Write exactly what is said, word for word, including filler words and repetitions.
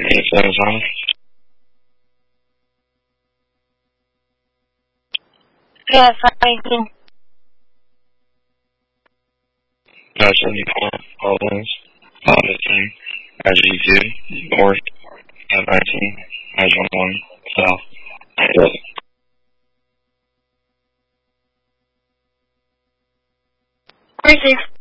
eight seven seven. Yeah, five eighteen. nine seventy-four, Alden's, five fifteen, I G two, North, five nineteen, nine one one, South, nine Three six.